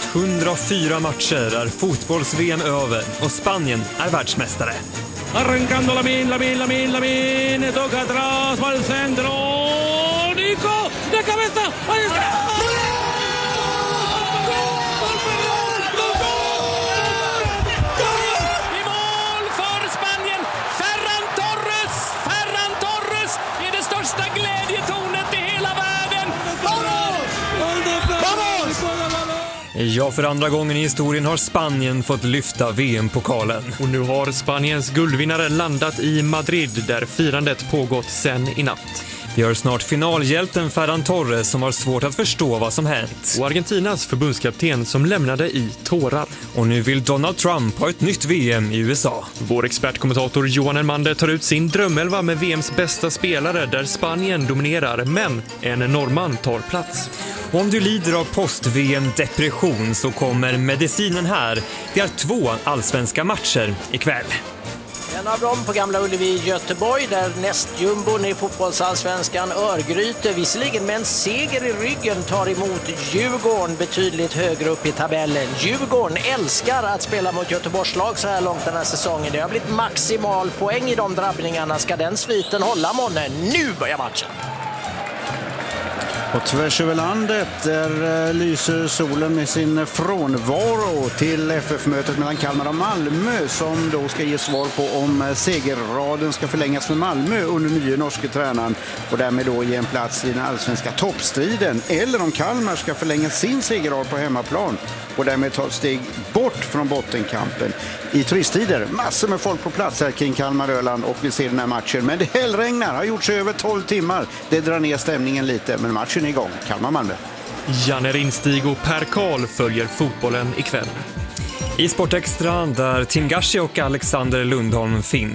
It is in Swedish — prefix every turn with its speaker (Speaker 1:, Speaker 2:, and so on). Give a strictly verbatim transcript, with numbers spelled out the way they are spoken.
Speaker 1: hundrafyra matcher är fotbolls-V M över och Spanien är världsmästare.
Speaker 2: Arrancando Lamine, Lamine, Lamine, Lamine, toca atrás, va al centro, Nico, de cabeza, ahí está! I mål för Spanien, Ferran Torres, Ferran Torres är det största glädjetornet i hela världen. Vamos! Vamos!
Speaker 1: Ja, för andra gången i historien har Spanien fått lyfta V M-pokalen.
Speaker 3: Och nu har Spaniens guldvinnare landat i Madrid där firandet pågått sen i natt.
Speaker 1: Vi har snart finalhjälten Ferran Torres som har svårt att förstå vad som hänt.
Speaker 3: Och Argentinas förbundskapten som lämnade i tårar.
Speaker 1: Och nu vill Donald Trump ha ett nytt V M i U S A.
Speaker 3: Vår expertkommentator Johan Elmander tar ut sin drömelva med V M:s bästa spelare där Spanien dominerar, men en norrman tar plats.
Speaker 1: Och om du lider av post-V M-depression så kommer medicinen här. Det är två allsvenska matcher ikväll.
Speaker 4: En av dem på Gamla Ullevi i Göteborg där nästjumbon i fotbollsallsvenskan Örgryte visserligen med en seger i ryggen tar emot Djurgården betydligt högre upp i tabellen. Djurgården älskar att spela mot Göteborgslag så här långt den här säsongen. Det har blivit maximal poäng i de drabbningarna. Ska den sviten hålla, månne? Nu börjar matchen!
Speaker 5: Och tvärs över landet där lyser solen med sin frånvaro till F F-mötet mellan Kalmar och Malmö som då ska ge svar på om segerraden ska förlängas med Malmö under nye norske tränaren och därmed då ge en plats i den allsvenska toppstriden, eller om Kalmar ska förlänga sin segerrad på hemmaplan och därmed ta ett steg bort från bottenkampen. I turisttider, massor med folk på plats här kring Kalmar-Öland och vi ser den här matchen. Men det hällregnar, har gjort sig över tolv timmar. Det drar ner stämningen lite, men matchen är igång. Kalmar-Malmö.
Speaker 3: Janne Rinstig och Per Karl följer fotbollen ikväll.
Speaker 1: I Sportextra där Tim Gashi och Alexander Lundholm finns.